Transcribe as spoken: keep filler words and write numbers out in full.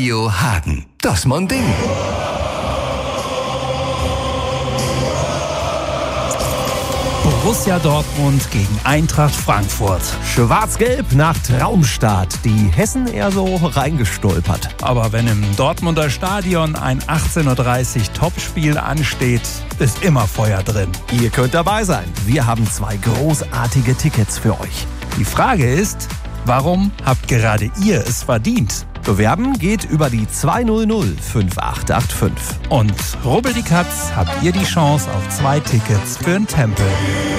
Radio Hagen. Das mein Ding. Borussia Dortmund gegen Eintracht Frankfurt. Schwarz-Gelb nach Traumstart. Die Hessen eher so reingestolpert. Aber wenn im Dortmunder Stadion ein achtzehn Uhr dreißig Topspiel ansteht, ist immer Feuer drin. Ihr könnt dabei sein. Wir haben zwei großartige Tickets für euch. Die Frage ist, warum habt gerade ihr es verdient? Bewerben geht über die zwei null null fünf acht acht fünf. Und rubbel die Katz, habt ihr die Chance auf zwei Tickets für den Tempel.